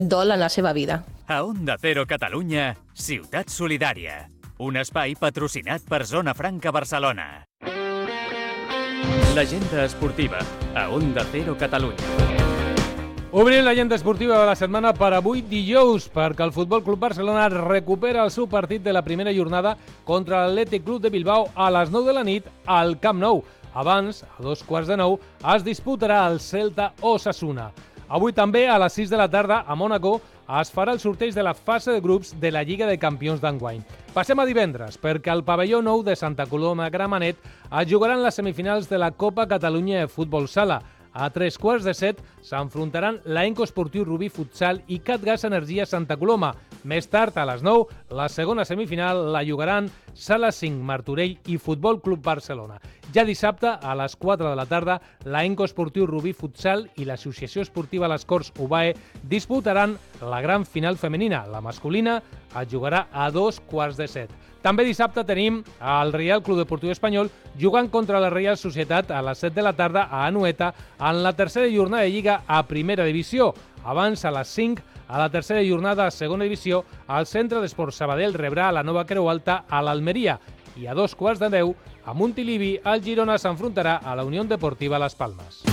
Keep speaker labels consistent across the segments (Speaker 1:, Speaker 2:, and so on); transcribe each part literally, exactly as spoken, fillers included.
Speaker 1: dol en la seva vida.
Speaker 2: A Onda Cero Catalunya, Ciutat Solidària. Un espai patrocinat per Zona Franca Barcelona. L'agenda esportiva a Onda Cero Catalunya.
Speaker 3: Obrim l'agenda esportiva de la setmana per avui dijous, perquè el Futbol Club Barcelona recupera el seu partit de la primera jornada contra l'Atlètic Club de Bilbao a les nou de la nit al Camp Nou. Abans, a dos quarts de nou, es disputarà el Celta Osasuna. Avui també, a les sis de la tarda, a Mònaco, es farà el sorteig de la fase de grups de la Lliga de Campions d'enguany. Passem a divendres, perquè al pavelló nou de Santa Coloma Gramenet es jugaran les semifinals de la Copa Catalunya de Futbol Sala. A tres quarts de set s'enfrontaran l'Aenco Esportiu Rubí Futsal i Catgas Energia Santa Coloma. Més tard, a les nou, la segona semifinal la jugaran Sala cinc, Martorell i Futbol Club Barcelona. Ja dissabte, a les quatre de la tarda, l'Aenco Esportiu Rubí Futsal i l'Associació Esportiva Les Corts U B A E disputaran la gran final femenina. La masculina es jugarà a dos quarts de set. També dissabte tenim el Real Club Deportiu Espanyol jugant contra la Real Societat a les set de la tarda a Anoeta en la tercera jornada de Lliga a Primera Divisió. Abans, a les cinc, a la tercera jornada a Segona Divisió, el Centre d'Esports Sabadell rebrà la Nova Creu Alta a l'Almeria. I a dos quarts de deu, a Montilivi, el Girona s'enfrontarà a la Unió Deportiva Las Palmes.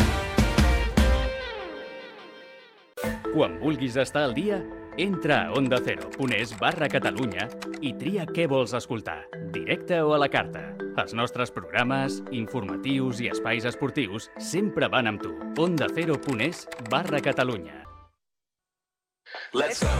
Speaker 2: Quan vulguis estar al dia, entra a onda cero punt es barra Catalunya i tria què vols escoltar, directe o a la carta. Els nostres programes, informatius i espais esportius sempre van amb tu. onda cero punt es barra Catalunya.
Speaker 4: Let's go.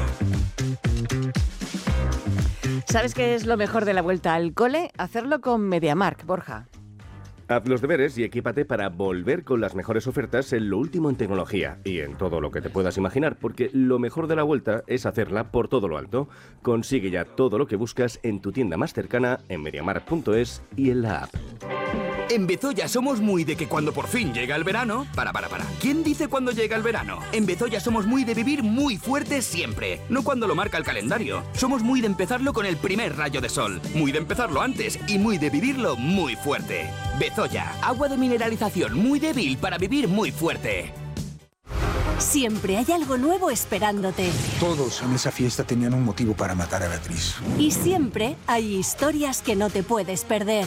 Speaker 5: ¿Sabes qué es lo mejor de la vuelta al cole? Hacerlo con MediaMarkt, Borja.
Speaker 6: Haz los deberes y equípate para volver con las mejores ofertas en lo último en tecnología y en todo lo que te puedas imaginar, porque lo mejor de la vuelta es hacerla por todo lo alto. Consigue ya todo lo que buscas en tu tienda más cercana, en mediamarkt punto es y en la app.
Speaker 4: En Bezoya somos muy de que cuando por fin llega el verano... Para, para, para. ¿Quién dice cuando llega el verano? En Bezoya somos muy de vivir muy fuerte siempre. No cuando lo marca el calendario. Somos muy de empezarlo con el primer rayo de sol. Muy de empezarlo antes y muy de vivirlo muy fuerte. Bezoya, agua de mineralización muy débil para vivir muy fuerte.
Speaker 7: Siempre hay algo nuevo esperándote.
Speaker 8: Todos en esa fiesta tenían un motivo para matar a Beatriz.
Speaker 7: Y siempre hay historias que no te puedes perder.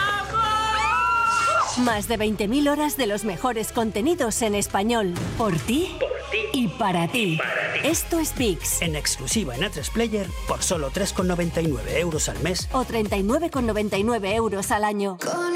Speaker 7: Más de veinte mil horas de los mejores contenidos en español. Por ti, por ti y para ti. Para ti. Esto es V I X.
Speaker 9: En exclusiva en A tres Player por solo tres con noventa y nueve euros al mes.
Speaker 7: O treinta y nueve con noventa y nueve euros al año.